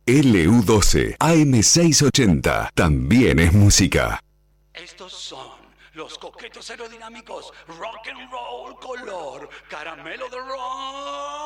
LU12 AM680 también es música. Estos son los coquetos aerodinámicos rock and roll color caramelo de rock.